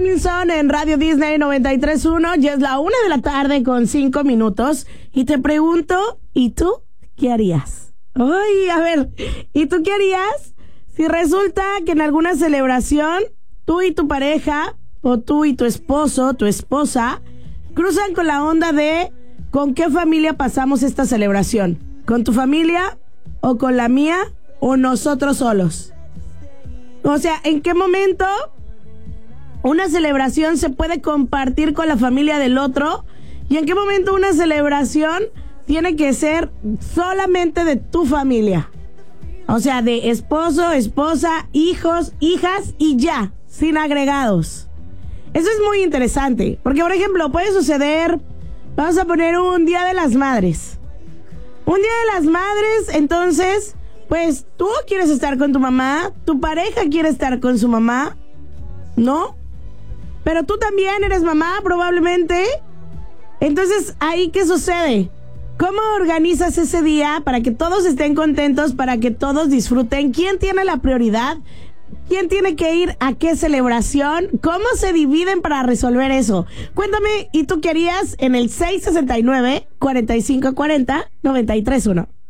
Tomlinson en Radio Disney 93.1. Ya es la 1:05 p.m. Y te pregunto, ¿y tú qué harías? Ay, a ver, ¿y tú qué harías si resulta que en alguna celebración tú y tu pareja, o tú y tu esposo, tu esposa, cruzan con la onda de ¿con qué familia pasamos esta celebración? ¿Con tu familia o con la mía o nosotros solos? O sea, ¿en qué momento una celebración se puede compartir con la familia del otro? ¿Y en qué momento una celebración tiene que ser solamente de tu familia? O sea, de esposo, esposa, hijos, hijas y ya, sin agregados. Eso es muy interesante, porque por ejemplo puede suceder, vamos a poner un Día de las Madres. Un Día de las Madres, entonces, pues tú quieres estar con tu mamá, tu pareja quiere estar con su mamá, ¿no? Pero tú también eres mamá, probablemente. Entonces, ¿ahí qué sucede? ¿Cómo organizas ese día para que todos estén contentos, para que todos disfruten? ¿Quién tiene la prioridad? ¿Quién tiene que ir a qué celebración? ¿Cómo se dividen para resolver eso? Cuéntame, ¿y tú qué harías en el 669-4540-931?